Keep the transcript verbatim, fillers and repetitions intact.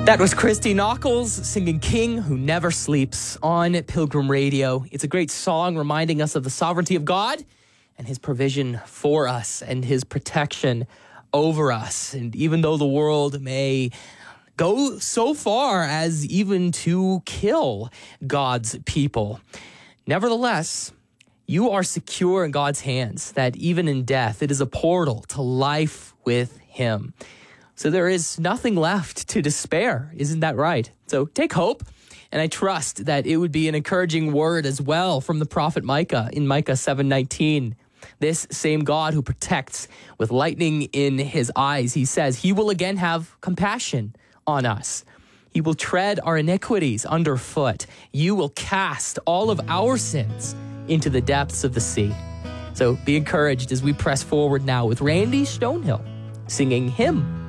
That was Christy Nockels singing King Who Never Sleeps on Pilgrim Radio. It's a great song reminding us of the sovereignty of God and his provision for us and his protection over us. And even though the world may go so far as even to kill God's people, nevertheless, you are secure in God's hands, that even in death, it is a portal to life with him. So there is nothing left to despair. Isn't that right? So take hope, and I trust that it would be an encouraging word as well from the prophet Micah in Micah seven nineteen. This same God who protects with lightning in his eyes, he says, he will again have compassion on us. He will tread our iniquities underfoot. You will cast all of our sins into the depths of the sea. So be encouraged as we press forward now with Randy Stonehill singing Hymn